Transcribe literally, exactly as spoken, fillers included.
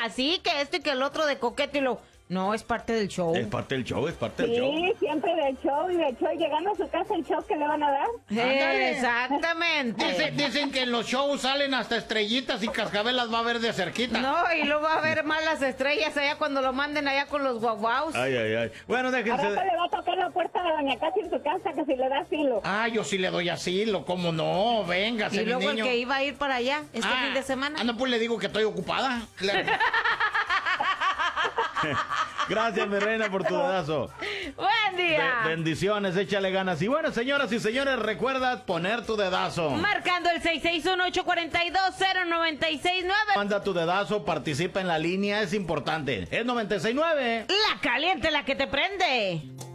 así, que esto y que el otro de coqueto y lo... No, es parte del show. Es parte del show, es parte Sí, del show. siempre del show y del show. Llegando a su casa, el show que le van a dar. Eh, exactamente. Dicen, dicen que en los shows salen hasta estrellitas y cascabelas va a ver de cerquita. No, y luego va a ver más las estrellas allá cuando lo manden allá con los guaguaus. Ay, ay, ay. Bueno, Ahora déjense... le va a tocar la puerta de doña Casi en su casa, que si le da asilo. Ah, yo sí le doy asilo, ¿cómo no? Véngase, Y mi luego el niño. que iba a ir para allá este Ah, fin de semana. Ah, no, pues le digo que estoy ocupada. Le- Gracias, mi reina, por tu dedazo. Buen día. Be- bendiciones, échale ganas. Y bueno, señoras y señores, recuerda poner tu dedazo. Marcando el seis seis uno, ocho cuatro dos, cero nueve seis nueve. Manda tu dedazo, participa en la línea, es importante. Es noventa y seis nueve. La caliente, la que te prende.